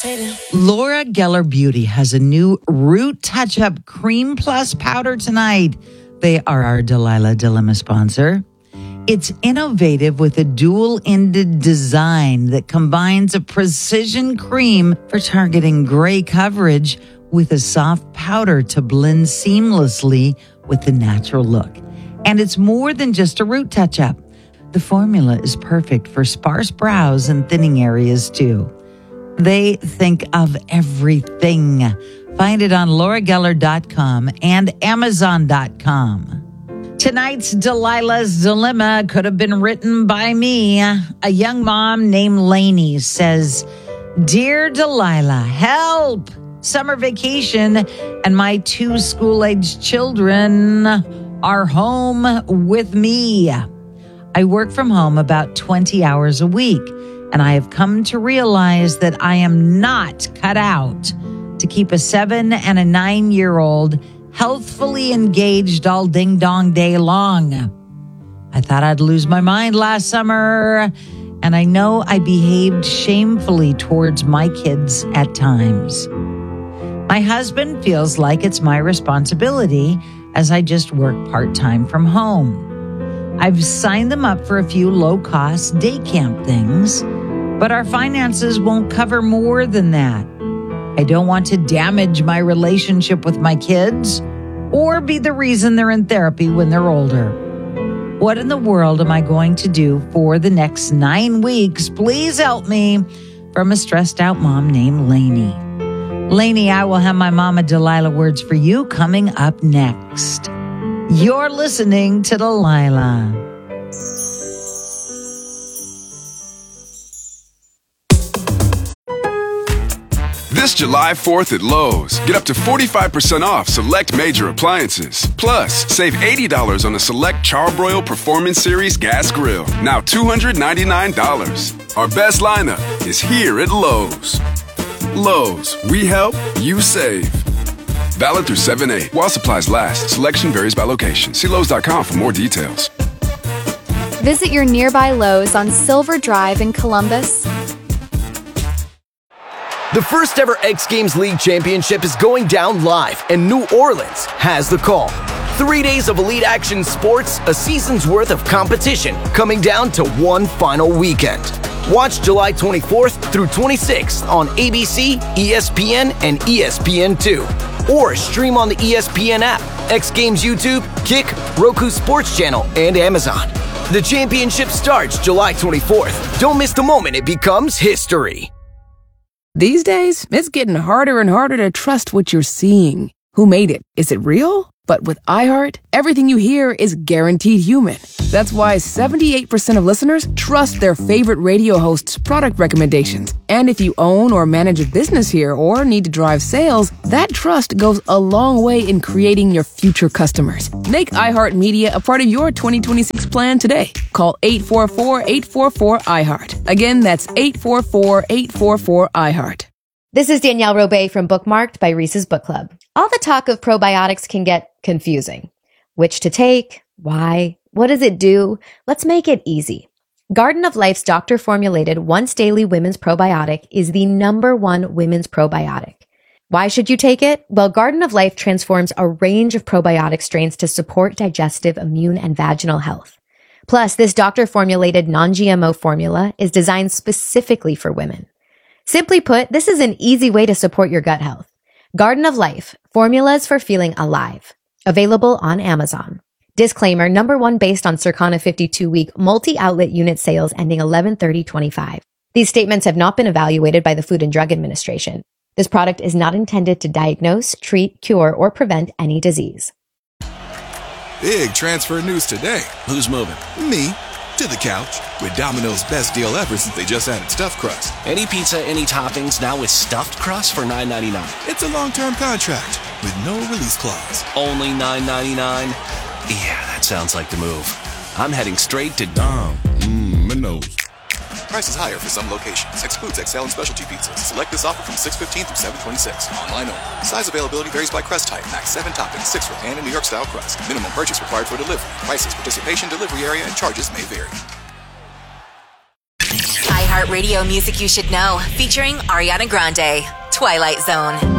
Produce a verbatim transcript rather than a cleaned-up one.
Laura Geller Beauty has a new Root Touch-Up Cream Plus powder tonight. They are our Delilah Dilemma sponsor. It's innovative with a dual-ended design that combines a precision cream for targeting gray coverage with a soft powder to blend seamlessly with the natural look. And it's more than just a root touch-up. The formula is perfect for sparse brows and thinning areas, too. They think of everything. Find it on laura geller dot com and amazon dot com. Tonight's Delilah's Dilemma could have been written by me. A young mom named Lainey says, "Dear Delilah, help! Summer vacation and my two school-aged children are home with me. I work from home about twenty hours a week, and I have come to realize that I am not cut out to keep a seven and a nine-year-old healthfully engaged all ding-dong day long. I thought I'd lose my mind last summer, and I know I behaved shamefully towards my kids at times. My husband feels like it's my responsibility as I just work part-time from home. I've signed them up for a few low-cost day camp things, but our finances won't cover more than that. I don't want to damage my relationship with my kids or be the reason they're in therapy when they're older. What in the world am I going to do for the next nine weeks? Please help me." From a stressed out mom named Lainey. Lainey, I will have my Mama Delilah words for you coming up next. You're listening to Delilah. This July fourth at Lowe's, get up to forty-five percent off select major appliances. Plus, save eighty dollars on a select Charbroil Performance Series gas grill, now two hundred ninety-nine dollars. Our best lineup is here at Lowe's. Lowe's, we help, you save. Valid through seven eight. While supplies last, selection varies by location. See Lowe's dot com for more details. Visit your nearby Lowe's on Silver Drive in Columbus. The first ever X Games League Championship is going down live, and New Orleans has the call. Three days of elite action sports, a season's worth of competition, coming down to one final weekend. Watch July twenty-fourth through twenty-sixth on A B C, E S P N, and E S P N two. Or stream on the E S P N app, X Games YouTube, Kick, Roku Sports Channel, and Amazon. The championship starts July twenty-fourth. Don't miss the moment it becomes history. These days, it's getting harder and harder to trust what you're seeing. Who made it? Is it real? But with iHeart, everything you hear is guaranteed human. That's why seventy-eight percent of listeners trust their favorite radio host's product recommendations. And if you own or manage a business here or need to drive sales, that trust goes a long way in creating your future customers. Make iHeartMedia a part of your twenty twenty-six plan today. Call eight four four, eight four four, iHeart. Again, that's eight four four, eight four four, iHeart. This is Danielle Robay from Bookmarked by Reese's Book Club. All the talk of probiotics can get confusing. Which to take? Why? What does it do? Let's make it easy. Garden of Life's doctor-formulated once-daily women's probiotic is the number one women's probiotic. Why should you take it? Well, Garden of Life transforms a range of probiotic strains to support digestive, immune, and vaginal health. Plus, this doctor-formulated non-G M O formula is designed specifically for women. Simply put, this is an easy way to support your gut health. Garden of Life, formulas for feeling alive. Available on Amazon. Disclaimer, number one based on Circana fifty-two week multi-outlet unit sales ending eleven thirty twenty-five. These statements have not been evaluated by the Food and Drug Administration. This product is not intended to diagnose, treat, cure, or prevent any disease. Big transfer news today. Who's moving? Me. To the couch with Domino's best deal ever since they just added stuffed crust. Any pizza, any toppings, now with stuffed crust for nine ninety-nine. It's a long-term contract with no release clause. Only nine ninety-nine? Yeah, that sounds like the move. I'm heading straight to Dom. Mmm, Minos. Prices higher for some locations. Excludes X L and specialty pizzas. Select this offer from six fifteen through seven twenty-six. Online only. Size availability varies by crust type. Max seven toppings, six for pan and New York style crust. Minimum purchase required for delivery. Prices, participation, delivery area, and charges may vary. iHeartRadio Music You Should Know, featuring Ariana Grande, Twilight Zone.